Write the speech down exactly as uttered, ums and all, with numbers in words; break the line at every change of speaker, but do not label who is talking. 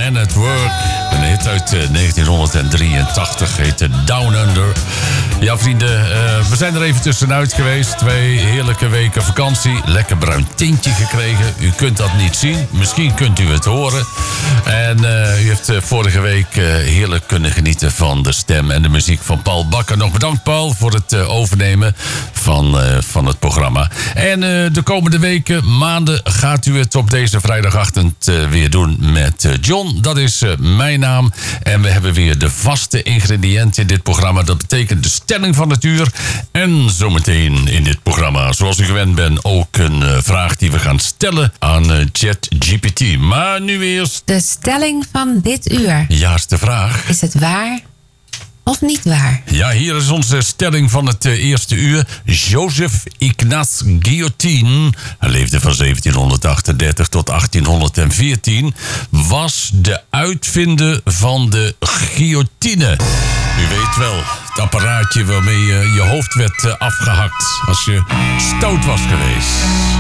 Man at Work. Een hit uit uh, negentien drieëntachtig, heette Down Under. Ja, vrienden, uh, we zijn er even tussenuit geweest. Twee heerlijke weken vakantie. Lekker bruin tintje gekregen. U kunt dat niet zien. Misschien kunt u het horen. En uh, u heeft uh, vorige week uh, heerlijk kunnen genieten van de stem en de muziek van Paul Bakker. Nog bedankt, Paul, voor het uh, overnemen van, uh, van het programma. En uh, de komende weken, maanden, gaat u het op deze vrijdagochtend uh, weer doen met uh, John. Dat is uh, mijn naam. En we hebben weer de vaste ingrediënten in dit programma. Dat betekent de stelling van het uur. En zometeen in dit programma, zoals u gewend bent, ook een uh, vraag die we gaan stellen aan uh, ChatGPT. Maar nu eerst...
De stelling van dit uur.
Ja, is de vraag.
Is het waar of niet waar?
Ja, hier is onze stelling van het uh, eerste uur. Joseph Ignaz Guillotin, hij leefde van zeventien achtendertig tot achttien veertien... was de uitvinder van de guillotine. U weet wel, het apparaatje waarmee uh, je hoofd werd uh, afgehakt als je stout was geweest.